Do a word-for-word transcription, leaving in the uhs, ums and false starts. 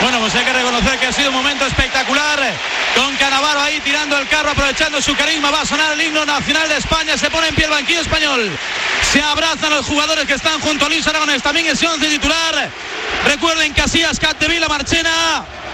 Bueno, pues hay que reconocer que ha sido un momento espectacular, con Cannavaro ahí tirando el carro, aprovechando su carisma. Va a sonar el himno nacional de España, se pone en pie el banquillo español, se abrazan los jugadores que están junto a Luis Aragonés, también es once titular. Recuerden, Casillas, Capdevila, Marchena,